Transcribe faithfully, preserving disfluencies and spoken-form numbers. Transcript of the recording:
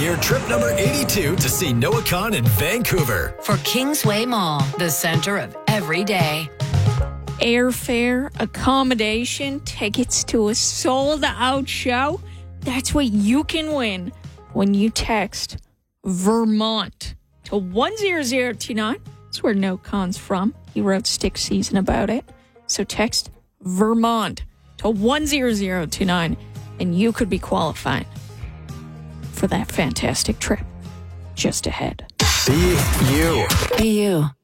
year trip number eighty-two to see Noah Kahan in Vancouver. For Kingsway Mall, the center of every day. Airfare, accommodation, tickets to a sold-out show. That's what you can win when you text Vermont to one zero zero two nine. That's where Noah Kahan's from. He wrote Stick Season about it. So text Vermont to one zero zero two nine, and you could be qualifying for that fantastic trip just ahead. Be you. Be you.